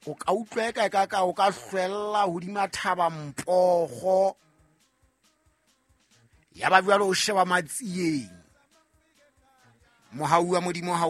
o ka utlwa ka o ka hlwella hodima thaba mpogo ya ba bjalo o sheba matsieng mohau wa modimo